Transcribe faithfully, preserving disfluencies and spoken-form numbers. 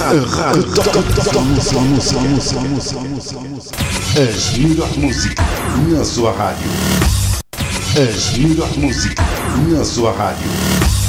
rádio toca a música, a música, a música, a música, a música, a música. As melhores músicas na sua rádio. As melhores músicas na sua rádio.